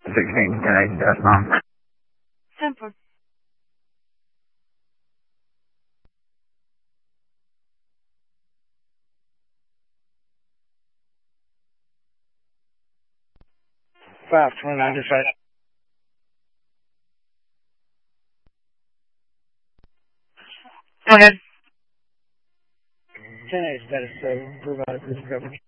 161080.com. Simple. Five 29 to 5. 10 8 status 7. Provide proof of coverage.